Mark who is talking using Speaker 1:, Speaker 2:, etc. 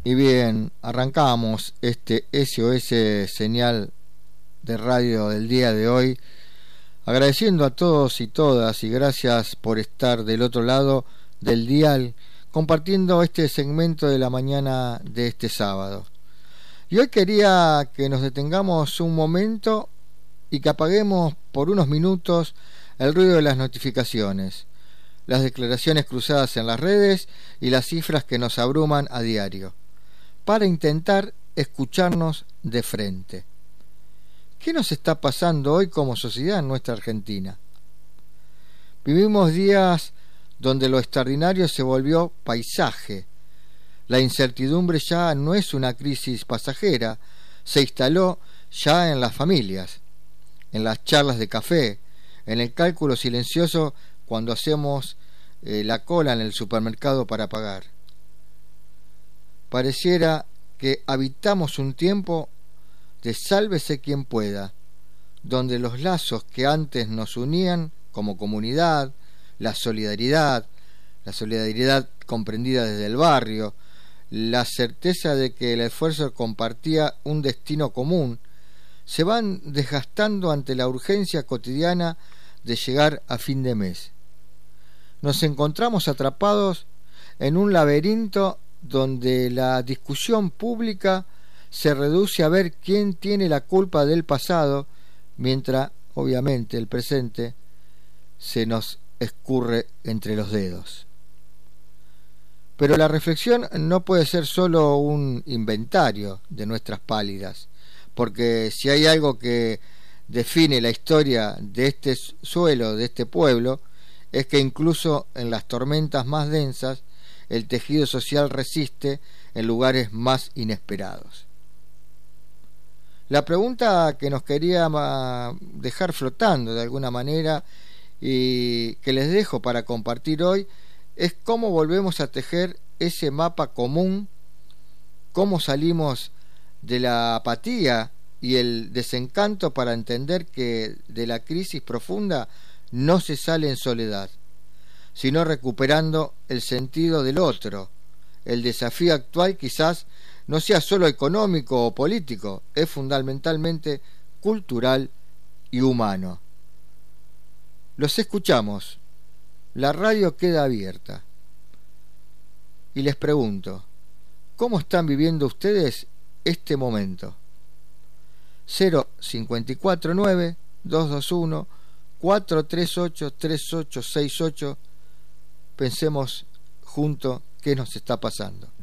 Speaker 1: Y bien, arrancamos este SOS señal de radio del día de hoy, agradeciendo a todos y todas y gracias por estar del otro lado del dial, compartiendo este segmento de la mañana de este sábado. Y hoy quería que nos detengamos un momento y que apaguemos por unos minutos el ruido de las notificaciones, las declaraciones cruzadas en las redes y las cifras que nos abruman a diario, para intentar escucharnos de frente. ¿Qué nos está pasando hoy como sociedad en nuestra Argentina? Vivimos días donde lo extraordinario se volvió paisaje. La incertidumbre ya no es una crisis pasajera, se instaló ya en las familias, en las charlas de café, en el cálculo silencioso cuando hacemos la cola en el supermercado para pagar. Pareciera que habitamos un tiempo de sálvese quien pueda, donde los lazos que antes nos unían como comunidad, la solidaridad comprendida desde el barrio, la certeza de que el esfuerzo compartía un destino común, se van desgastando ante la urgencia cotidiana de llegar a fin de mes. Nos encontramos atrapados en un laberinto donde la discusión pública se reduce a ver quién tiene la culpa del pasado, mientras, obviamente, el presente se nos escurre entre los dedos. Pero la reflexión no puede ser solo un inventario de nuestras pálidas, porque si hay algo que define la historia de este suelo, de este pueblo, es que incluso en las tormentas más densas, el tejido social resiste en lugares más inesperados. La pregunta que nos quería dejar flotando de alguna manera y que les dejo para compartir hoy es cómo volvemos a tejer ese mapa común, cómo salimos de la apatía y el desencanto para entender que de la crisis profunda no se sale en soledad, sino recuperando el sentido del otro. El desafío actual quizás no sea solo económico o político, es fundamentalmente cultural y humano. Los escuchamos, la radio queda abierta. Y les pregunto, ¿cómo están viviendo ustedes este momento? 0549 221 438 3868. Pensemos juntos qué nos está pasando.